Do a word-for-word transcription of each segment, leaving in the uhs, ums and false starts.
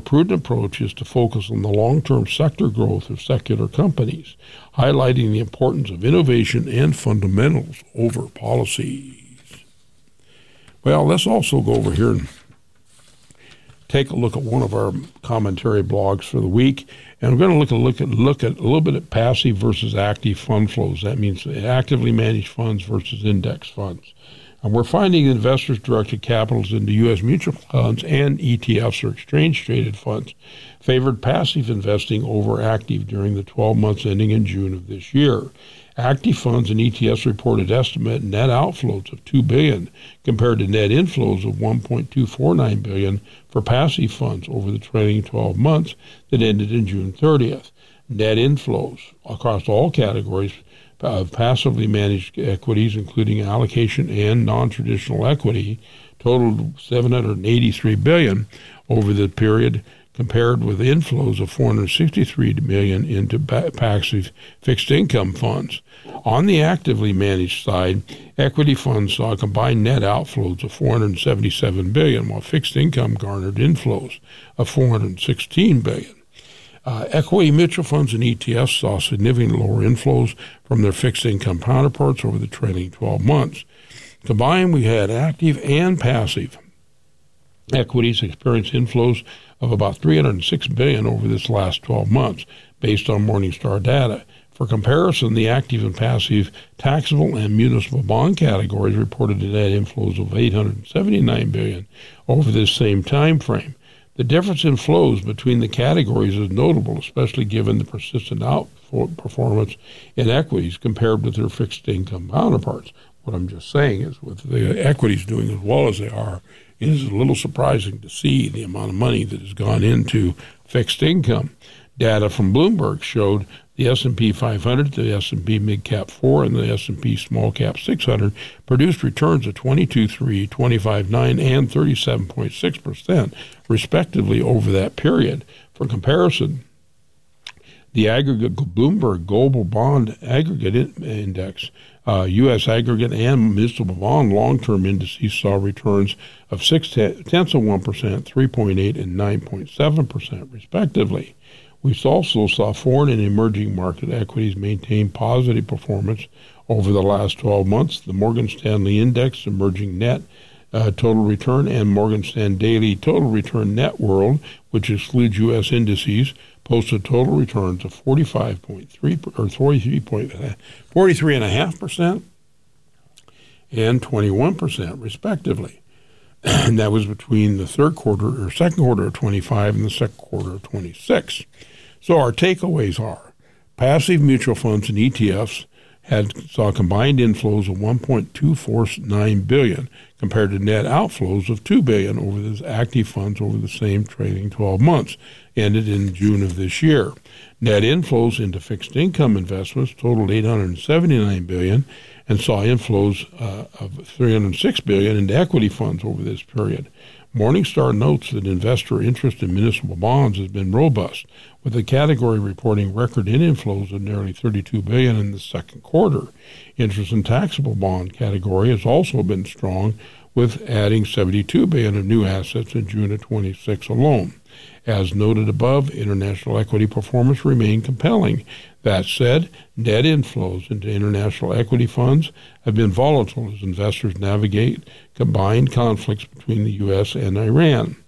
prudent approach is to focus on the long-term sector growth of secular companies, highlighting the importance of innovation and fundamentals over policies. Well, let's also go over here and take a look at one of our commentary blogs for the week. And we're going to look at, look at, look at a little bit at passive versus active fund flows. That means actively managed funds versus index funds. And we're finding investors directed capitals into U S mutual funds and E T Fs or exchange-traded funds favored passive investing over active during the twelve months ending in June of this year. Active funds and E T Fs reported estimate net outflows of two billion dollars compared to net inflows of one point two four nine billion dollars for passive funds over the trailing twelve months that ended in June thirtieth. Net inflows across all categories of passively managed equities, including allocation and non-traditional equity, totaled seven hundred eighty-three billion dollars over the period, compared with inflows of four hundred sixty-three million dollars into passive fixed income funds. On the actively managed side, equity funds saw combined net outflows of four hundred seventy-seven billion dollars, while fixed income garnered inflows of four hundred sixteen billion dollars. Uh, equity mutual funds and E T Fs saw significantly lower inflows from their fixed income counterparts over the trailing twelve months. Combined, we had active and passive equities experienced inflows of about three hundred six billion dollars over this last twelve months, based on Morningstar data. For comparison, the active and passive taxable and municipal bond categories reported net inflows of eight hundred seventy-nine billion dollars over this same time frame. The difference in flows between the categories is notable, especially given the persistent outperformance in equities compared with their fixed income counterparts. What I'm just saying is, with the equities doing as well as they are, it is a little surprising to see the amount of money that has gone into fixed income. Data from Bloomberg showed the S and P five hundred, the S and P Mid Cap four, and the S and P Small Cap six hundred produced returns of twenty-two point three, twenty-five point nine, and thirty-seven point six percent, respectively, over that period. For comparison, the aggregate Bloomberg Global Bond Aggregate Index, uh, U S aggregate and municipal bond long-term indices saw returns of six tenths of one percent, three point eight, and nine point seven percent, respectively. We also saw foreign and emerging market equities maintain positive performance over the last twelve months. The Morgan Stanley Index Emerging Net uh, Total Return and Morgan Stanley Daily Total Return Net World, which excludes U S indices, posted total returns of forty-five point three or forty-three point forty-three point five percent and twenty-one percent, respectively. And that was between the third quarter or second quarter of twenty-five and the second quarter of twenty-six. So our takeaways are passive mutual funds and E T Fs had saw combined inflows of one point two four nine billion dollars compared to net outflows of two billion dollars over the active funds over the same trailing twelve months, ended in June of this year. Net inflows into fixed income investments totaled eight hundred seventy-nine billion dollars and saw inflows uh, of three hundred six billion dollars into equity funds over this period. Morningstar notes that investor interest in municipal bonds has been robust, with the category reporting record in inflows of nearly thirty-two billion dollars in the second quarter. Interest in taxable bond category has also been strong, with adding seventy-two billion dollars of new assets in June of twenty-six alone. As noted above, international equity performance remained compelling. That said, net inflows into international equity funds have been volatile as investors navigate combined conflicts between the U S and Iran.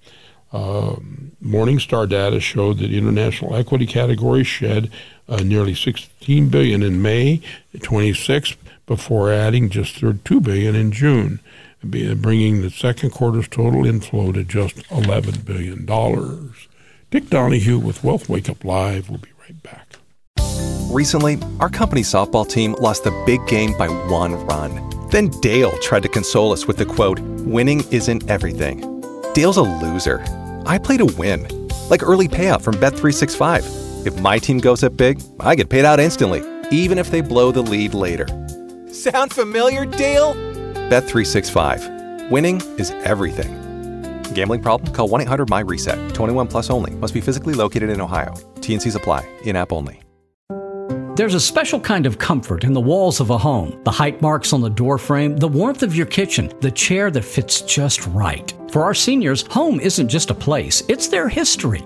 Um, Morningstar data showed that international equity categories shed uh, nearly sixteen billion dollars in May twenty-six before adding just thirty-two billion dollars in June, bringing the second quarter's total inflow to just eleven billion dollars. Dick Donahue with Wealth Wake Up Live. We'll be right back. Recently, our company softball team lost the big game by one run. Then Dale tried to console us with the quote, "Winning isn't everything." Dale's a loser. I play to win, like early payout from Bet three sixty-five. If my team goes up big, I get paid out instantly, even if they blow the lead later. Sound familiar, Dale? Bet three sixty-five. Winning is everything. Gambling problem? Call one eight hundred M Y reset. twenty-one plus only. Must be physically located in Ohio. T N Cs apply. In-app only. There's a special kind of comfort in the walls of a home. The height marks on the door frame, the warmth of your kitchen, the chair that fits just right. For our seniors, home isn't just a place, it's their history.